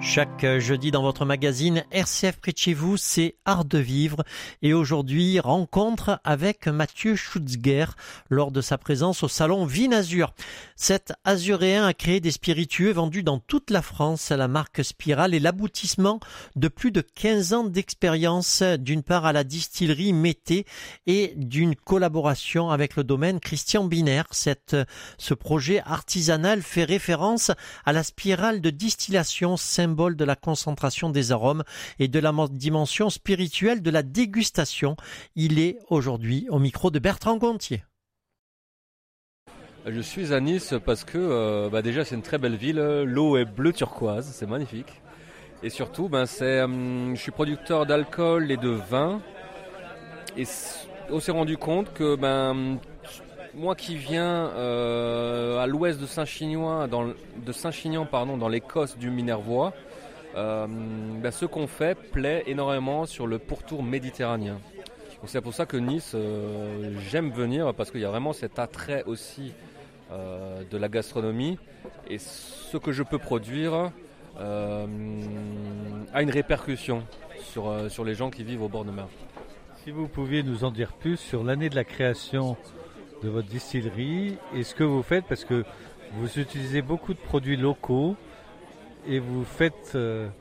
Chaque jeudi dans votre magazine RCF près de chez vous, c'est Art de vivre. Et aujourd'hui, rencontre avec Mathieu Schutzger lors de sa présence au salon Vinazur. Cet azuréen a créé des spiritueux vendus dans toute la France. La marque Spirale est l'aboutissement de plus de 15 ans d'expérience, d'une part à la distillerie Mété et d'une collaboration avec le domaine Christian Binaire. Ce projet artisanal fait référence à la spirale de distillation, symbole de la concentration des arômes et de la dimension spirituelle de la dégustation. Il est aujourd'hui au micro de Bertrand Gontier. Je suis à Nice parce que déjà c'est une très belle ville, l'eau est bleu turquoise, c'est magnifique. Et surtout je suis producteur d'alcool et de vin. Et on s'est rendu compte que moi qui viens à l'ouest de Saint-Chinian, dans l'Écosse du Minervois, ce qu'on fait plaît énormément sur le pourtour méditerranéen. Donc c'est pour ça que Nice, j'aime venir parce qu'il y a vraiment cet attrait aussi de la gastronomie et ce que je peux produire a une répercussion sur les gens qui vivent au bord de mer. Si vous pouviez nous en dire plus sur l'année de la création de votre distillerie et ce que vous faites, parce que vous utilisez beaucoup de produits locaux et vous faites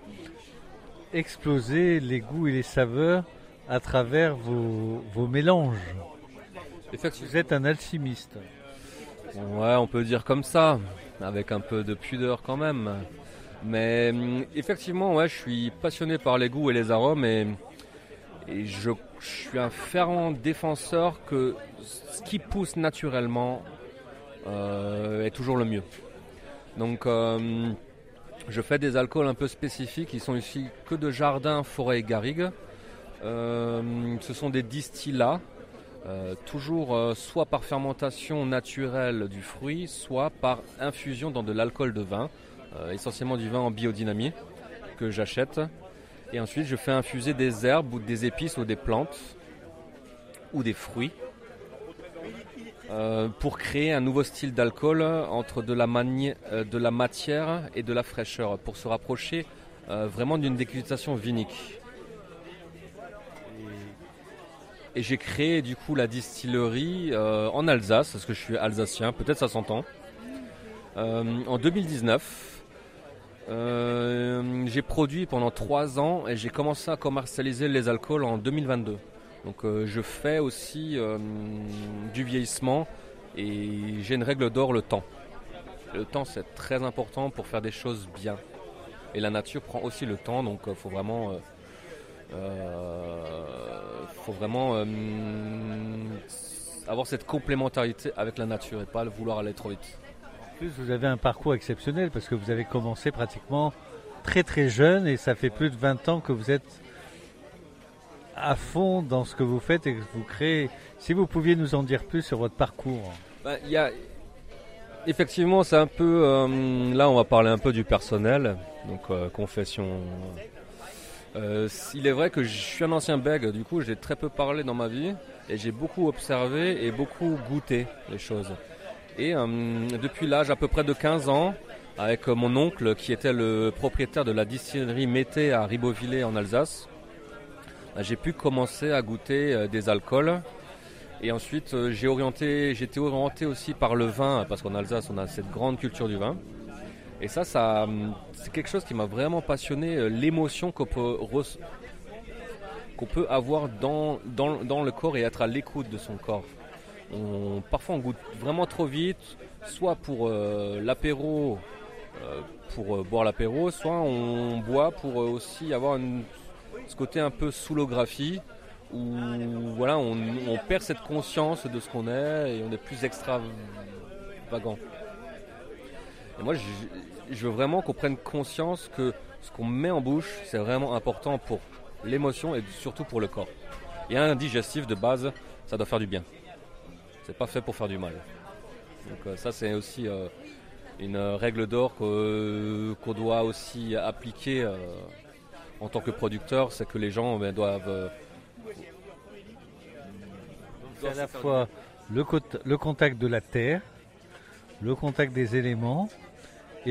exploser les goûts et les saveurs à travers vos mélanges. Vous êtes un alchimiste. Ouais, on peut dire comme ça, avec un peu de pudeur quand même. Mais effectivement, je suis passionné par les goûts et les arômes et je suis un fervent défenseur que ce qui pousse naturellement est toujours le mieux. Donc je fais des alcools un peu spécifiques qui sont issus que de jardins, forêts et garrigues. Ce sont des distillats, toujours soit par fermentation naturelle du fruit, soit par infusion dans de l'alcool de vin, essentiellement du vin en biodynamie que j'achète. Et ensuite je fais infuser des herbes ou des épices ou des plantes ou des fruits pour créer un nouveau style d'alcool entre de la matière et de la fraîcheur, pour se rapprocher vraiment d'une dégustation vinique. Et j'ai créé du coup la distillerie en Alsace, parce que je suis alsacien, peut-être ça s'entend. En 2019, j'ai produit pendant 3 ans et j'ai commencé à commercialiser les alcools en 2022. Donc je fais aussi du vieillissement et j'ai une règle d'or, le temps. Le temps, c'est très important pour faire des choses bien. Et la nature prend aussi le temps, donc il faut vraiment avoir cette complémentarité avec la nature et pas vouloir aller trop vite. En plus, vous avez un parcours exceptionnel parce que vous avez commencé pratiquement très très jeune et ça fait plus de 20 ans que vous êtes à fond dans ce que vous faites et que vous créez. Si vous pouviez nous en dire plus sur votre parcours. Effectivement, c'est un peu... là, on va parler un peu du personnel, donc confession. Il est vrai que je suis un ancien bègue, du coup j'ai très peu parlé dans ma vie et j'ai beaucoup observé et beaucoup goûté les choses. Et depuis l'âge à peu près de 15 ans, avec mon oncle qui était le propriétaire de la distillerie Mété à Ribeauvillé en Alsace, j'ai pu commencer à goûter des alcools. Et ensuite j'étais orienté aussi par le vin, parce qu'en Alsace on a cette grande culture du vin. Et ça c'est quelque chose qui m'a vraiment passionné, l'émotion qu'on peut avoir dans le corps et être à l'écoute de son corps. Parfois on goûte vraiment trop vite, soit pour l'apéro, pour boire l'apéro, soit on boit pour aussi avoir ce côté un peu soûlographie, où voilà, on perd cette conscience de ce qu'on est et on est plus extravagant. Et moi je veux vraiment qu'on prenne conscience que ce qu'on met en bouche c'est vraiment important pour l'émotion et surtout pour le corps. Et un digestif de base, ça doit faire du bien. C'est pas fait pour faire du mal. Donc ça c'est aussi une règle d'or qu'on doit aussi appliquer en tant que producteur, c'est que les gens doivent... C'est à la fois le contact de la terre, le contact des éléments